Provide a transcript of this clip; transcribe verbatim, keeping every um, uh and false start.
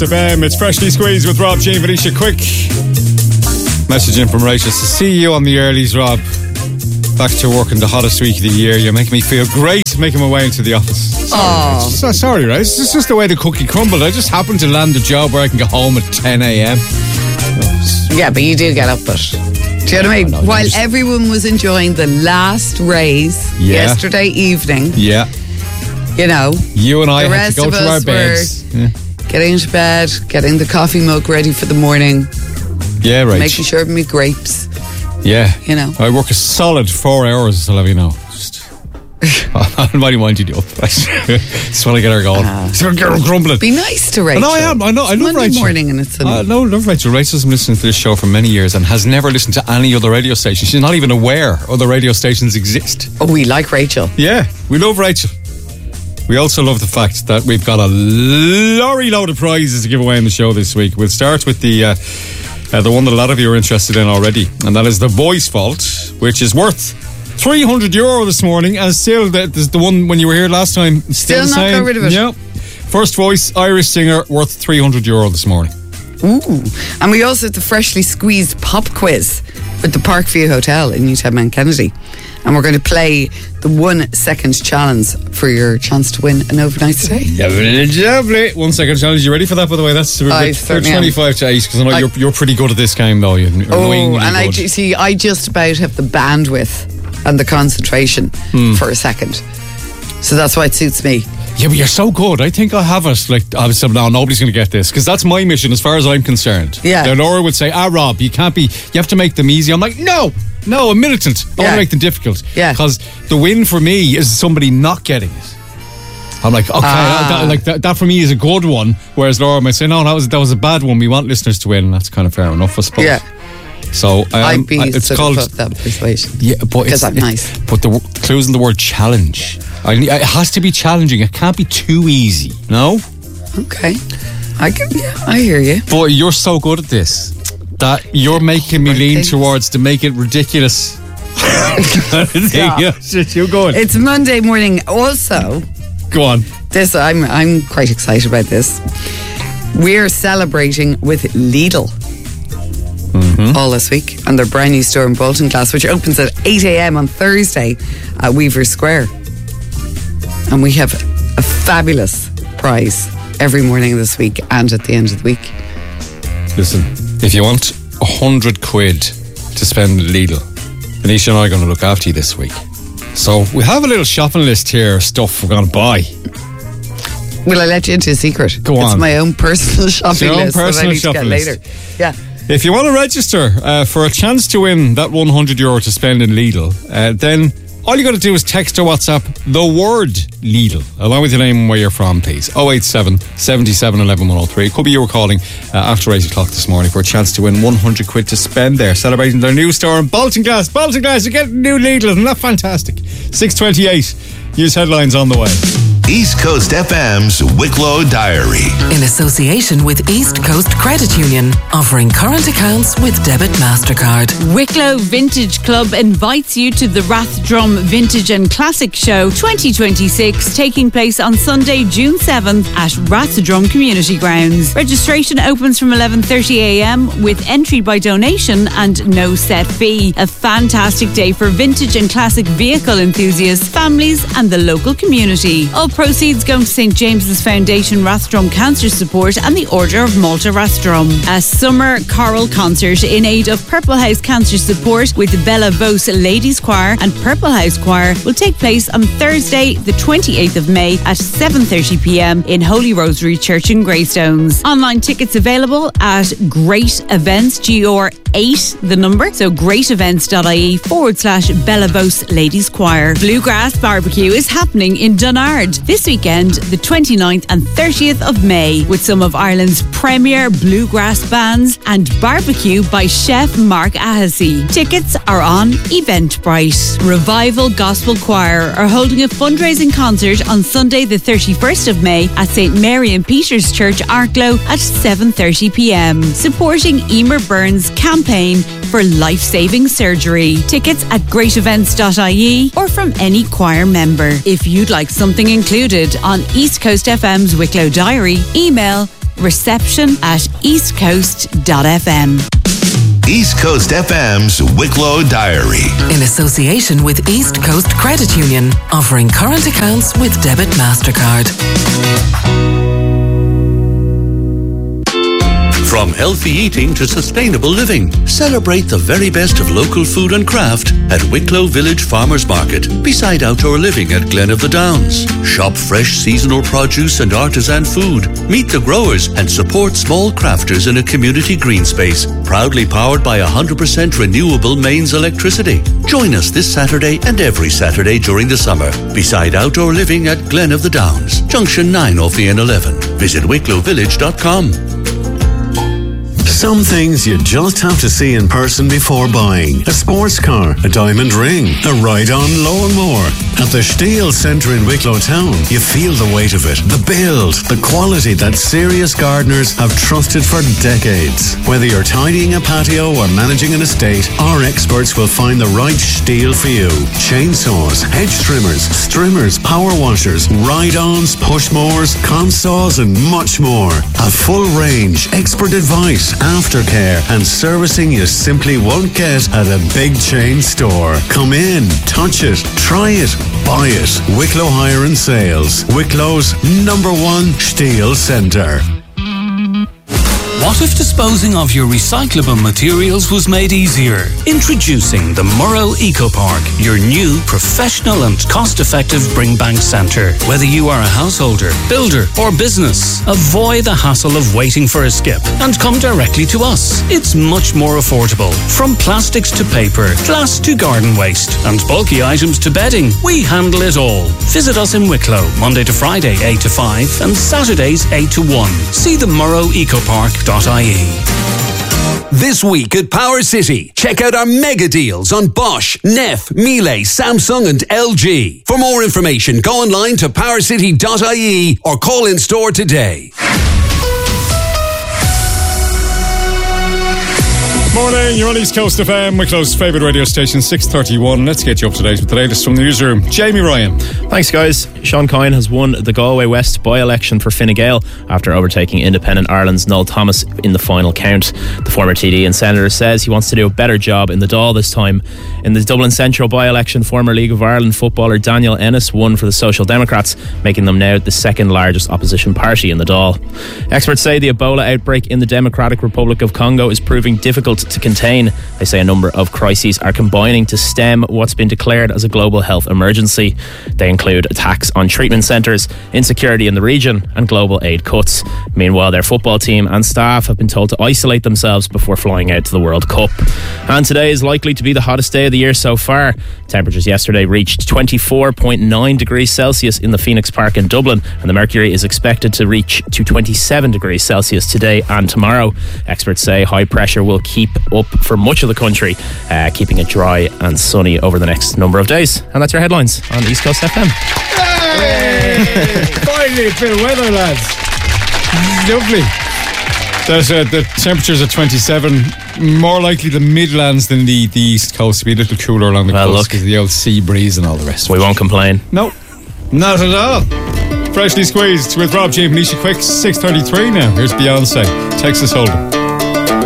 F M. It's Freshly Squeezed with Rob, Jean, Felicia. Quick message in from Rachel to see you on the earlies, Rob. Back to work in the hottest week of the year. You make me feel great making my way into the office. Sorry, Oh. so, sorry, right? It's just the way the cookie crumbled. I just happened to land a job where I can get home at ten a.m. Yeah, but you do get up at. Do you know what I mean? No, no, While just- everyone was enjoying the last raise Yeah. yesterday evening, Yeah. you know, You and I The had rest to go of to our us beds. Yeah, getting into bed, getting the coffee mug ready for the morning, yeah right. making sure me grapes. Yeah. You know. I work a solid four hours, I'll have you know. Just, I might want you to do it. Just want to get her going. Ah. Just want to get her grumbling. Be nice to Rachel. No, I am. I know. I It's love Monday Rachel. morning and it's I a, know, love Rachel. Rachel's been listening to this show for many years and has never listened to any other radio station. She's not even aware other radio stations exist. oh, we like Rachel. Yeah, we love Rachel. We also love the fact that we've got a lorry load of prizes to give away in the show this week. We'll start with the uh, uh, the one that a lot of you are interested in already, and that is the Voice Vault, which is worth three hundred euro this morning, and still the, the, the one when you were here last time. Still, Still the not same. got rid of it. Yep. First voice, Irish singer, worth three hundred euro this morning. Ooh. And we also have the Freshly Squeezed pop quiz at the Parkview Hotel in Newtown Mount Kennedy. And we're going to play the one second challenge for your chance to win an overnight stay. Lovely. One second challenge. You ready for that, by the way? That's I we're certainly am. twenty-five to eight, because I know I- you're, you're pretty good at this game, though. You're Oh, annoyingly and I good. ju- see, I just about have the bandwidth and the concentration Hmm. for a second. So that's why it suits me. Yeah, but you're so good. I think I have it. Like, obviously, now nobody's going to get this, because that's my mission as far as I'm concerned. Yeah. Now, Laura would say, ah, Rob, you can't be, you have to make them easy. I'm like, no, no, I'm militant. I want Yeah. to make them difficult. Yeah. Because the win for me is somebody not getting it. I'm like, okay, Ah. that, that- like that, that for me is a good one. Whereas Laura might say, no, that was that was a bad one. We want listeners to win. And that's kind of fair enough, I suppose. Yeah. So um, I'd be it's sort called. of of that persuasion. Yeah, but Because it's, I'm nice. But the w- clues in the word challenge. I, need- it has to be challenging. It can't be too easy. No. Okay. I can, yeah, I hear you. Boy, you're so good at this that you're making me Right lean things. towards to make it ridiculous. Stop. Yeah, shit, you're going. It's Monday morning. Also, Go on. this I'm I'm quite excited about this. We're celebrating with Lidl Mm-hmm. all this week and their brand new store in Bolton Glass, which opens at eight a.m. on Thursday at Weaver Square. And we have a fabulous prize every morning this week and at the end of the week. Listen, if you want a hundred quid to spend at Lidl, Anisha and I are going to look after you this week. So we have a little shopping list here of stuff we're going to buy. Will I let you into a secret? Go It's on. my own personal shopping your own list that I personal need to shopping get list. later. Yeah. If you want to register uh, for a chance to win that one hundred euro to spend in Lidl, uh, then all you got to do is text or WhatsApp the word Lidl, along with your name and where you're from, please. oh eight seven, seven seven, one one, one oh three. It could be you were calling uh, after eight o'clock this morning for a chance to win one hundred quid to spend there, celebrating their new store in Bolton Glass. Bolton Glass, you get new Lidl, isn't that fantastic? six twenty-eight, news headlines on the way. East Coast F M's Wicklow Diary. In association with East Coast Credit Union, offering current accounts with debit MasterCard. Wicklow Vintage Club invites you to the Rathdrum Vintage and Classic Show twenty twenty-six, taking place on Sunday, June seventh at Rathdrum Community Grounds. Registration opens from eleven thirty a.m. with entry by donation and no set fee. A fantastic day for vintage and classic vehicle enthusiasts, families and the local community. All proceeds going to Saint James's Foundation Rathdrum Cancer Support and the Order of Malta Rathdrum. A summer choral concert in aid of Purple House Cancer Support with Bella Vos Ladies Choir and Purple House Choir will take place on Thursday the twenty-eighth of May at seven thirty p.m. in Holy Rosary Church in Greystones. Online tickets available at Great Events, G R eight the number, so greatevents.ie forward slash Bella Vos Ladies Choir. Bluegrass Barbecue is happening in Dunnard this weekend, the twenty-ninth and thirtieth of May, with some of Ireland's premier bluegrass bands and barbecue by Chef Mark Ahasi. Tickets are on Eventbrite. Revival Gospel Choir are holding a fundraising concert on Sunday the thirty-first of May at Saint Mary and Peter's Church, Arklow at seven thirty p.m, supporting Emer Burns' campaign for life-saving surgery. Tickets at greatevents.ie or from any choir member. If you'd like something included on East Coast F M's Wicklow Diary, email reception at eastcoast dot f m. East Coast F M's Wicklow Diary. In association with East Coast Credit Union, offering current accounts with Debit MasterCard. From healthy eating to sustainable living, celebrate the very best of local food and craft at Wicklow Village Farmers Market, beside outdoor living at Glen of the Downs. Shop fresh seasonal produce and artisan food, meet the growers and support small crafters in a community green space, proudly powered by one hundred percent renewable mains electricity. Join us this Saturday and every Saturday during the summer, beside outdoor living at Glen of the Downs, Junction nine off the N eleven. Visit wicklow village dot com. Some things you just have to see in person before buying. A sports car, a diamond ring, a ride-on lawnmower. At the Steel Centre in Wicklow Town, you feel the weight of it, the build, the quality that serious gardeners have trusted for decades. Whether you're tidying a patio or managing an estate, our experts will find the right steel for you. Chainsaws, hedge trimmers, strimmers, power washers, ride-ons, push mowers, consaws and much more. A full range, expert advice, aftercare and servicing you simply won't get at a big chain store. Come in, touch it, try it, buy it. Wicklow Hire and Sales, Wicklow's number one Steel Centre. What if disposing of your recyclable materials was made easier? Introducing the Murrow Eco Park, your new professional and cost-effective bring bank centre. Whether you are a householder, builder or business, avoid the hassle of waiting for a skip and come directly to us. It's much more affordable. From plastics to paper, glass to garden waste and bulky items to bedding, we handle it all. Visit us in Wicklow, Monday to Friday eight to five and Saturdays eight to one. See the murrow eco park dot I E. This week at Power City, check out our mega deals on Bosch, Neff, Miele, Samsung and L G. For more information, go online to power city dot I E or call in store today. Morning, you're on East Coast F M, Wicklow's favourite radio station, six thirty-one. Let's get you up to date with the latest from the newsroom. Jamie Ryan. Thanks, guys. Sean Coyne has won the Galway West by-election for Fine Gael after overtaking Independent Ireland's Noel Thomas in the final count. The former T D and Senator says he wants to do a better job in the Dáil this time. In the Dublin Central by-election, former League of Ireland footballer Daniel Ennis won for the Social Democrats, making them now the second largest opposition party in the Dáil. Experts say the Ebola outbreak in the Democratic Republic of Congo is proving difficult to contain. They say a number of crises are combining to stem what's been declared as a global health emergency. They include attacks on treatment centres, insecurity in the region and global aid cuts. Meanwhile, their football team and staff have been told to isolate themselves before flying out to the World Cup. And today is likely to be the hottest day of the year so far. Temperatures yesterday reached twenty-four point nine degrees Celsius in the Phoenix Park in Dublin, and the mercury is expected to reach to twenty-seven degrees Celsius today and tomorrow. Experts say high pressure will keep up for much of the country, uh, keeping it dry and sunny over the next number of days. And that's your headlines on East Coast F M. Hey! Finally, a bit of weather, lads. Lovely. There's, uh, the temperatures are twenty-seven. More likely the Midlands than the, the East Coast to be a little cooler along the well, coast because of the old sea breeze and all the rest. We won't complain. No, not at all. Freshly Squeezed with Rob G and Manisha Quick, six thirty-three now. Here's Beyonce, Texas Hold'em.